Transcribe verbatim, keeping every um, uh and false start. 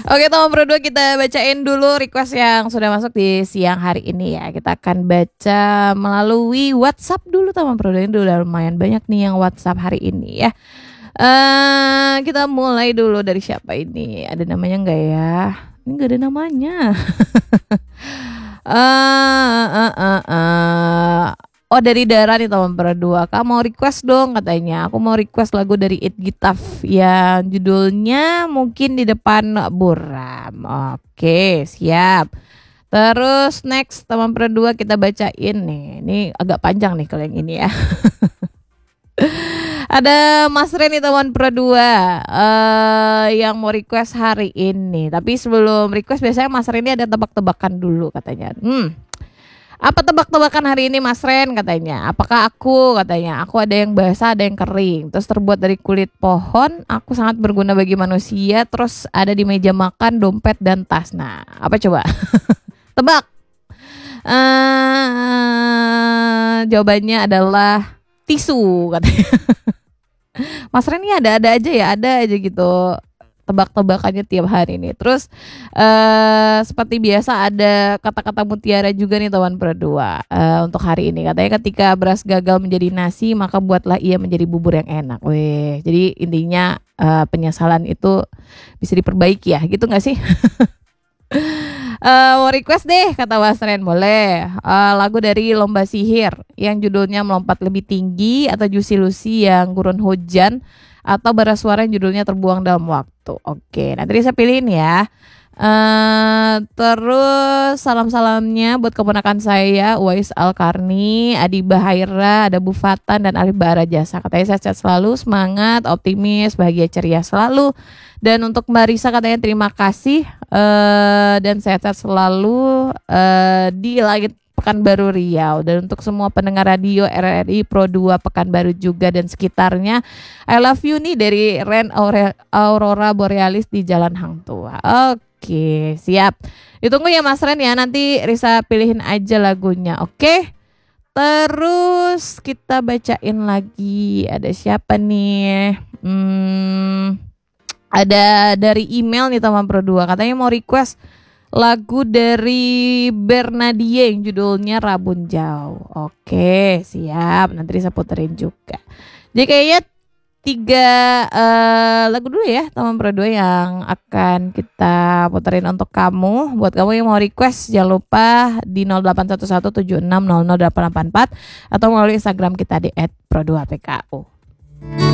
Oke, teman Pro dua, kita bacain dulu request yang sudah masuk di siang hari ini ya. Kita akan baca melalui WhatsApp dulu teman Pro dua. Ini udah lumayan banyak nih yang WhatsApp hari ini ya. Eh, kita mulai dulu dari siapa ini? Ada namanya nggak ya? Ini nggak ada namanya. Eh, eh, eh, eh. Oh, dari Dara nih teman berdua. Kamu mau request dong katanya. Aku mau request lagu dari It Gitaf yang judulnya Mungkin di Depan Buram. Oke, siap. Terus next teman berdua kita bacain nih. Ini agak panjang nih kalau yang ini ya. Ada Mas Ren nih teman Pro dua uh, yang mau request hari ini. Tapi sebelum request biasanya Mas Ren ini ada tebak-tebakan dulu katanya. Hmm. Apa tebak-tebakan hari ini Mas Ren katanya? Apakah aku katanya? Aku ada yang basah, ada yang kering. Terus terbuat dari kulit pohon. Aku sangat berguna bagi manusia. Terus ada di meja makan, dompet dan tas. Nah, apa coba? Tebak. Uh, jawabannya adalah tisu katanya. Mas Ren ini ada-ada aja ya, ada aja gitu tebak-tebakannya tiap hari nih. Terus uh, seperti biasa ada kata-kata mutiara juga nih teman berdua uh, untuk hari ini. Katanya ketika beras gagal menjadi nasi, maka buatlah ia menjadi bubur yang enak. Weh, jadi intinya uh, penyesalan itu bisa diperbaiki ya, gitu nggak sih? Uh, mau request deh kata Mas Ren, boleh uh, lagu dari Lomba Sihir yang judulnya Melompat Lebih Tinggi, atau Juicy Lucy yang Gurun Hujan, atau Bara Suara yang judulnya Terbuang Dalam Waktu. Oke, nanti saya pilihin ya. Uh, terus salam-salamnya buat keponakan saya Uwais Al-Karni, Adi Bahaira, ada Bu Fatan dan Alif Bara Jasa. Katanya sehat-sehat selalu, semangat, optimis, bahagia, ceria selalu. Dan untuk Mbak Risa katanya terima kasih uh, dan sehat-sehat selalu uh, di langit Pekanbaru Riau. Dan untuk semua pendengar radio R R I Pro dua Pekanbaru juga dan sekitarnya, I love you nih dari Ren Aurora Borealis di Jalan Hang Tua. Oke, siap. Ditunggu ya Mas Ren ya, nanti Risa pilihin aja lagunya. Oke. Terus kita bacain lagi. Ada siapa nih? Hmm, ada dari email nih teman Pro dua. Katanya mau request lagu dari Bernadie yang judulnya Rabun Jauh. Oke, siap. Nanti saya puterin juga. Jadi kayaknya tiga uh, lagu dulu ya teman Pro dua yang akan kita puterin untuk kamu. Buat kamu yang mau request, jangan lupa di nol delapan satu satu tujuh enam nol nol delapan delapan empat atau melalui Instagram kita di et pro dua p k u.